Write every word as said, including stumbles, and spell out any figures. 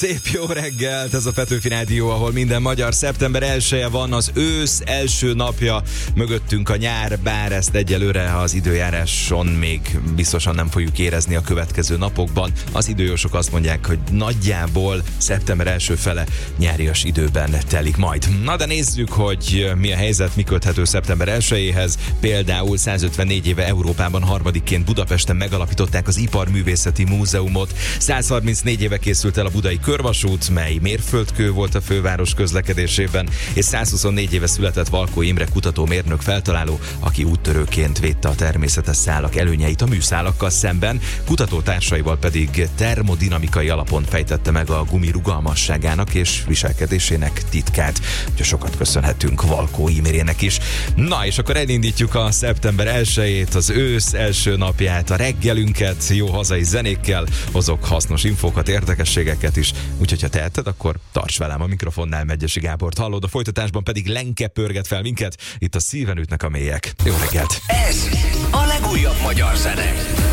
Szép jó reggelt, ez a Petőfi Rádió, ahol minden magyar. Szeptember elseje van, az ősz első napja, mögöttünk a nyár, bár ezt egyelőre az időjáráson még biztosan nem fogjuk érezni a következő napokban. Az időjósok azt mondják, hogy nagyjából szeptember első fele nyárias időben telik majd. Na de nézzük, hogy mi a helyzet, mi köthető szeptember elsejéhez. Például százötvennégy éve Európában harmadikként Budapesten megalapították az Iparművészeti Múzeumot. százharmincnégy éve készült el a Budai Körvasút, mely mérföldkő volt a főváros közlekedésében, és százhuszonnégy éve született Valkó Imre kutatómérnök feltaláló, aki úttörőként védte a természetes szálak előnyeit a műszálakkal szemben, kutatótársaival pedig termodinamikai alapon fejtette meg a gumi rugalmasságának és viselkedésének titkát. Úgyhogy sokat köszönhetünk Valkó Imrének is. Na és akkor elindítjuk a szeptember elsejét, az ősz első napját, a reggelünket jó hazai zenékkel, hozok hasznos infókat, érdekességeket is, úgyhogy ha teheted, akkor tarts velem a mikrofonnál, Megyesi Gábort hallod, a folytatásban pedig Lenke pörget fel minket, itt a Szíven ütnek a mélyek. Jó reggelt! Ez a legújabb magyar zene.